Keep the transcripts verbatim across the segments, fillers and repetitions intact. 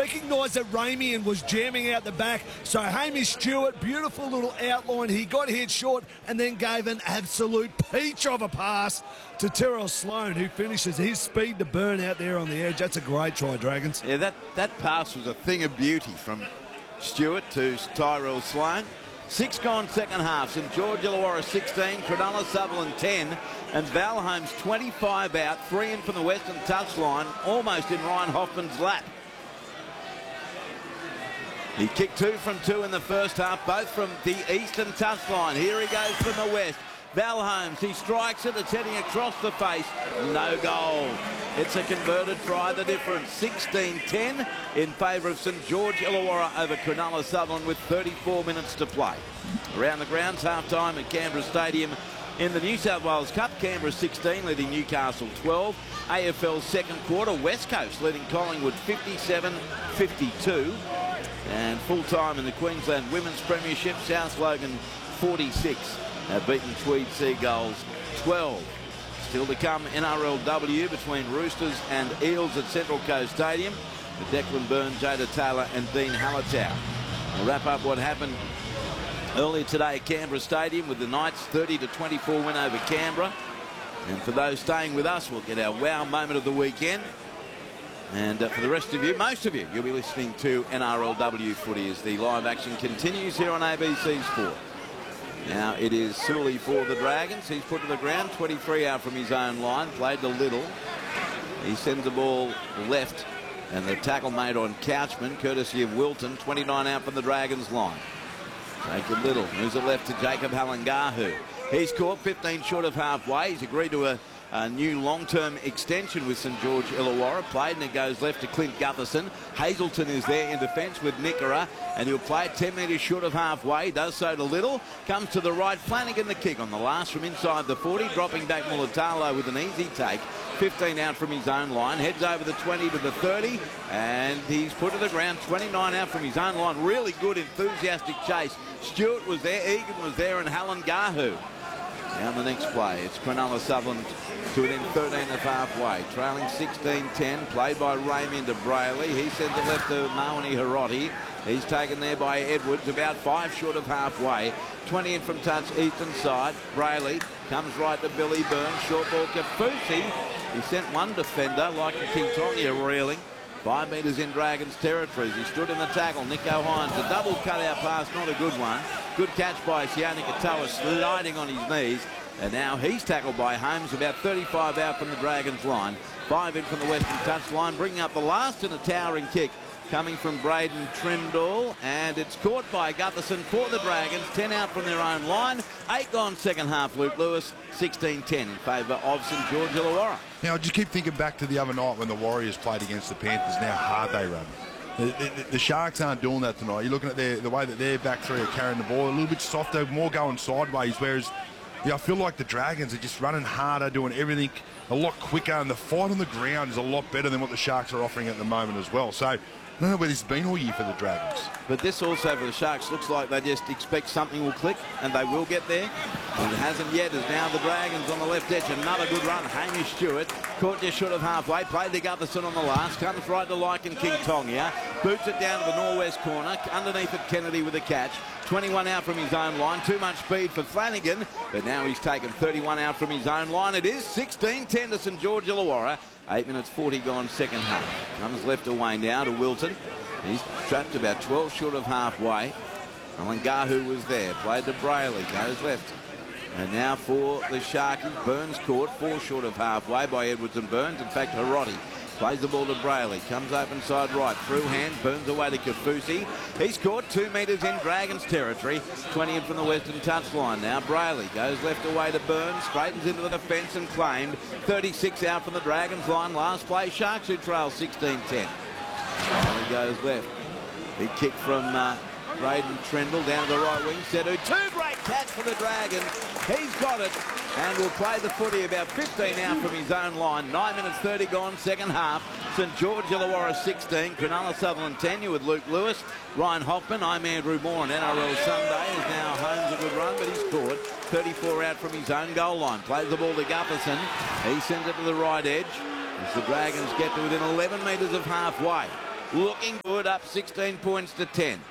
recognised that Ramian was jamming out the back. So Hamish Stewart, beautiful little outline. He got hit short and then gave an absolute peach of a pass to Tyrrell Sloan, who finishes his speed to burn out there on the edge. That's a great try, Dragons. Yeah, that, that pass was a thing of beauty from Stewart to Tyrell Sloan. Six gone second half. St George Illawarra sixteen, Cronulla Sutherland ten, and Val Holmes twenty-five out, three in from the western touchline, almost in Ryan Hoffman's lap. He kicked two from two in the first half, both from the eastern touchline. Here he goes from the west. Val Holmes, he strikes it, it's heading across the face. No goal. It's a converted try, the difference. sixteen ten in favour of St George Illawarra over Cronulla Sutherland with thirty-four minutes to play. Around the grounds, half-time at Canberra Stadium in the New South Wales Cup. Canberra sixteen leading Newcastle twelve. A F L second quarter, West Coast leading Collingwood fifty-seven fifty-two. And full-time in the Queensland Women's Premiership, South Logan forty-six. Have beaten Tweed Seagulls twelve. Still to come, N R L W between Roosters and Eels at Central Coast Stadium with Declan Byrne, Jada Taylor and Dean Hallertau. We'll wrap up what happened earlier today at Canberra Stadium with the Knights thirty to twenty-four win over Canberra. And for those staying with us, we'll get our wow moment of the weekend. And uh, for the rest of you, most of you, you'll be listening to N R L W footy as the live action continues here on A B C Sport. Now it is Sully for the Dragons. He's put to the ground, twenty-three out from his own line, played the little. He sends the ball left, and the tackle made on Couchman, courtesy of Wilton, twenty-nine out from the Dragons line. Jacob Little moves it left to Jacob Halangahu. He's caught fifteen short of halfway. He's agreed to a A new long-term extension with St George Illawarra. Played and it goes left to Clint Gutherson. Hazelton is there in defence with Nickera, and he'll play it ten metres short of halfway. Does so to Little. Comes to the right. Flanagan the kick on the last from inside the forty. Dropping back Mulatalo with an easy take. fifteen out from his own line. Heads over the twenty to the thirty. And he's put to the ground. twenty-nine out from his own line. Really good, enthusiastic chase. Stewart was there. Egan was there. And Halangahu. Now the next play, it's Cronulla Sutherland to within thirteen of halfway. Trailing sixteen ten, played by Ramian to Brayley. He sends it left to Mawani Hiroti. He's taken there by Edwards, about five short of halfway. twenty in from touch, eastern side. Brayley comes right to Billy Burns. Short ball, Kafusi. He sent one defender, like King Tonga, reeling. Five metres in Dragons territories. He stood in the tackle. Nico Hines, a double cutout pass, not a good one. Good catch by Sione Katoa, sliding on his knees. And now he's tackled by Holmes, about thirty-five out from the Dragons line. Five in from the western touch line, bringing up the last in a towering kick coming from Braden Trindall. And it's caught by Gutherson for the Dragons. ten out from their own line. Eight gone second half, Luke Lewis. sixteen ten in favour of St George Illawarra. Now, I just keep thinking back to the other night when the Warriors played against the Panthers and how hard they run. The, the, the Sharks aren't doing that tonight. You're looking at their, the way that their back three are carrying the ball, a little bit softer, more going sideways, whereas yeah, I feel like the Dragons are just running harder, doing everything a lot quicker, and the fight on the ground is a lot better than what the Sharks are offering at the moment as well. So I don't know where this has been all year for the Dragons. But this also for the Sharks looks like they just expect something will click, and they will get there. And it hasn't yet, as now the Dragons on the left edge. Another good run. Hamish Stewart caught just short of halfway. Played to Gutherson on the last. Comes right to Lycan King Tonga. Boots it down to the northwest corner. Underneath it, Kennedy with a catch. twenty-one out from his own line. Too much speed for Flanagan. But now he's taken thirty-one out from his own line. It is sixteen ten to St George Illawarra. Eight minutes forty gone second half. Comes left away now to Wilton. He's trapped about twelve short of halfway. Halangahu was there. Played to Brayley. Goes left. And now for the Sharkies. Burns caught four short of halfway by Edwards and Burns. In fact, Hiroti plays the ball to Brayley. Comes open side right. Through hand. Burns away to Kafusi. He's caught two metres in Dragons territory. twenty in from the western touchline. Now Brayley goes left away to Burns. Straightens into the defence and claimed. thirty-six out from the Dragons line. Last play. Sharks who trail sixteen ten. And he goes left. Big kick from uh, Braden Trindall down to the right wing. Sedu. Two great catch for the Dragons. He's got it and will play the footy about fifteen out from his own line. nine minutes thirty gone second half. St George Illawarra sixteen. Cronulla Sutherland ten. You with Luke Lewis. Ryan Hoffman. I'm Andrew Moore on N R L Sunday. Is now Holmes a good run, but he's caught. thirty-four out from his own goal line. Plays the ball to Gutherson. He sends it to the right edge as the Dragons get to within eleven metres of halfway. looking good, up sixteen points to ten.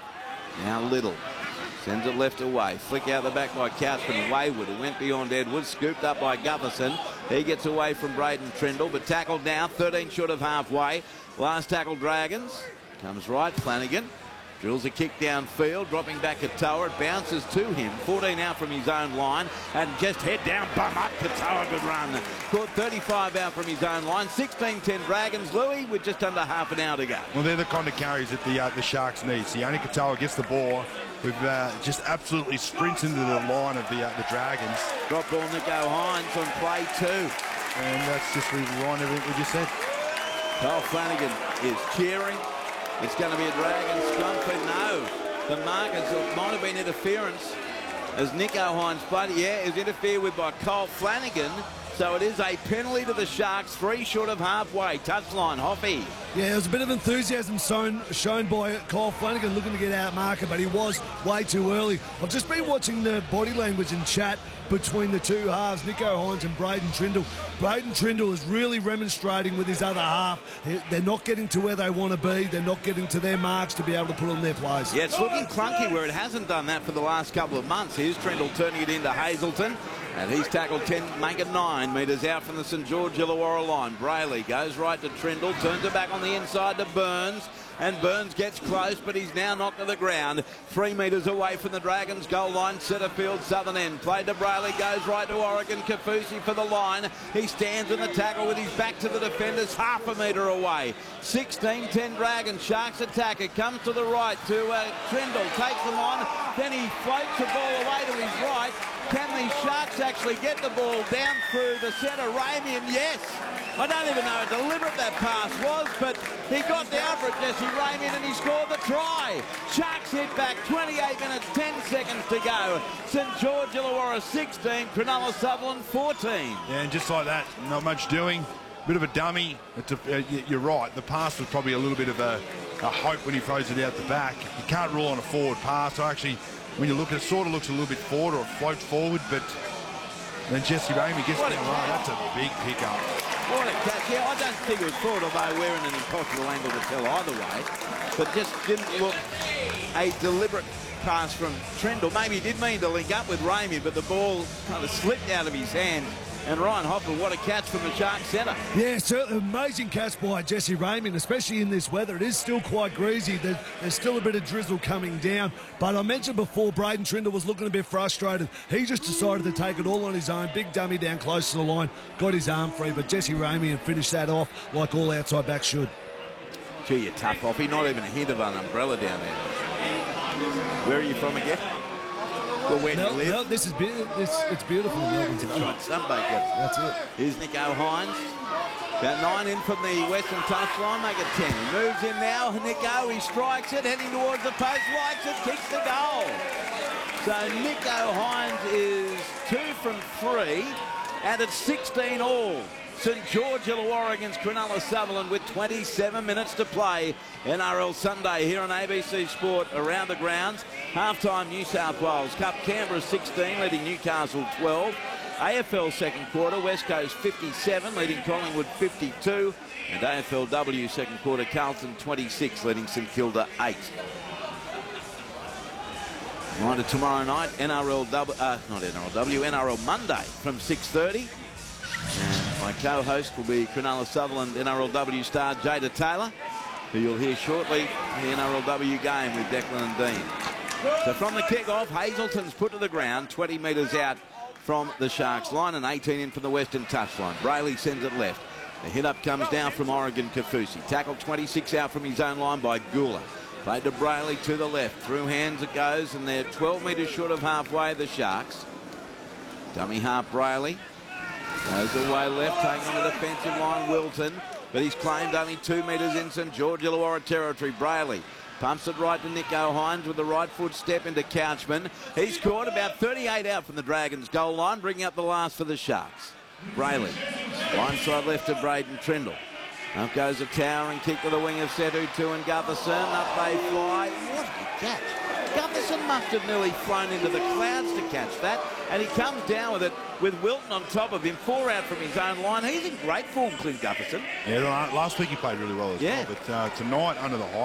Now Little sends it left away. Flick out the back by Couchman. Wayward, who went beyond Edwards, scooped up by Gutherson. He gets away from Braden Trindle, but tackled now, thirteen short of halfway. Last tackle, Dragons. Comes right, Flanagan. Drills a kick downfield, dropping back at Toa. It bounces to him. fourteen out from his own line. And just head down, bum up to Toa. Good run. Caught thirty-five out from his own line. sixteen ten Dragons. Louis with just under half an hour to go. Well, they're the kind of carries that the uh, the Sharks need. Sione Katoa gets the ball. With uh, just absolutely sprints into the line of the uh, the Dragons. Drop ball, Nico Hines on play two. And that's just rewind everything we just said. Kyle Flanagan is cheering. It's going to be a Dragon scrum, but no. The markers, it might have been interference as Nico Hines played. Yeah, it was interfered with by Kyle Flanagan. So it is a penalty to the Sharks, three short of halfway. Touchline, Hoffy. Yeah, there was a bit of enthusiasm shown, shown by Kyle Flanagan looking to get out marker, but he was way too early. I've just been watching the body language and chat between the two halves, Nico Hines and Braden Trindle. Braden Trindle is really remonstrating with his other half. They're not getting to where they want to be. They're not getting to their marks to be able to put on their plays. Yeah, it's looking clunky where it hasn't done that for the last couple of months. Here's Trindle turning it into Hazelton. And he's tackled ten, make it nine metres out from the St George Illawarra line. Brayley goes right to Trindle, turns it back on the inside to Burns. And Burns gets close, but he's now knocked to the ground. Three metres away from the Dragons' goal line, centre field, southern end. Played to Brayley, goes right to Oregon. Kafusi for the line. He stands in the tackle with his back to the defenders, half a metre away. sixteen ten Dragons, Sharks attack. It comes to the right to uh, Trindle, takes them on. Then he floats the ball away to his right. Can the Sharks actually get the ball down through the centre? Ramian, yes. I don't even know how deliberate that pass was, but he got down for it, Jesse Ramian, and he scored the try. Sharks hit back, twenty-eight minutes, ten seconds to go. St George Illawarra sixteen, Cronulla Sutherland fourteen. Yeah, and just like that, not much doing. Bit of a dummy. It's a, uh, you're right. The pass was probably a little bit of a, a hope when he throws it out the back. You can't rule on a forward pass. So actually, when you look at it, sort of looks a little bit forward or it floats forward, but then Jesse Ramey gets down right. That's a big pickup. What a catch. Yeah, I don't think it was forward, although we're in an impossible angle to tell either way. But just didn't look a deliberate pass from Trindle. Maybe he did mean to link up with Ramey, but the ball kind of slipped out of his hand. And Ryan Hopper, what a catch from the Sharks centre. Yeah, certainly amazing catch by Jesse Ramian, especially in this weather. It is still quite greasy. There's, there's still a bit of drizzle coming down. But I mentioned before, Braden Trindle was looking a bit frustrated. He just decided to take it all on his own. Big dummy down close to the line. Got his arm free, but Jesse Ramian finished that off like all outside backs should. Gee, you're tough, Hoppy. Not even a hint of an umbrella down there. Where are you from again? Well, where no, do you live? no, this is be this, it's beautiful. That's right, Sunbakers. That's it. Here's Nico Hines. About nine in from the western touchline, make it ten. He moves in now, Nico, he strikes it, heading towards the post, likes it, kicks the goal. So Nico Hines is two from three, and it's sixteen all. St George Illawarra against Cronulla Sutherland with twenty-seven minutes to play. N R L Sunday here on A B C Sport around the grounds. Halftime New South Wales Cup, Canberra sixteen, leading Newcastle twelve. A F L second quarter, West Coast fifty-seven, leading Collingwood fifty-two. And A F L W second quarter, Carlton twenty-six, leading St Kilda eight. Reminder tomorrow night, N R L W, uh, not N R L W, N R L Monday from six thirty. And my co-host will be Cronulla Sutherland N R L W star Jada Taylor, who you'll hear shortly in the N R L W game with Declan and Dean. So from the kick-off, Hazelton's put to the ground, twenty metres out from the Sharks line and eighteen in from the western touchline. Brayley sends it left. The hit-up comes down from Oregon Kafusi. Tackled twenty-six out from his own line by Gula. Played to Brayley to the left. Through hands it goes, and they're twelve metres short of halfway, the Sharks. Dummy half Brayley. Goes away left, taking on the defensive line, Wilton. But he's claimed only two metres in St George Illawarra territory. Brayley pumps it right to Nico Hines with the right foot step into Couchman. He's caught about thirty-eight out from the Dragons' goal line, bringing up the last for the Sharks. Brayley, line side left to Braden Trindle. Up goes a towering kick to the wing of Setu, two and Gutherson. Up they fly. What a catch. Gutherson must have nearly flown into the clouds to catch that, and he comes down with it with Wilton on top of him, four out from his own line. He's in great form, Clint Gutherson. Yeah, last week he played really well as yeah. well, but uh, tonight under the high